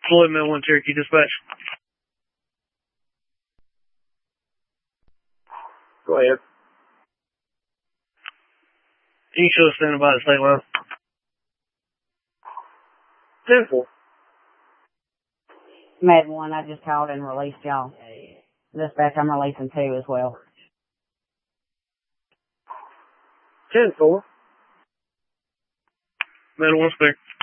Floyd Mill 1 Cherokee Dispatch. Go ahead. You can show us standing by the state line. 10-4. Med 1, I just called and released y'all. Dispatch, I'm releasing 2 as well. 10-4. Med 1 spec.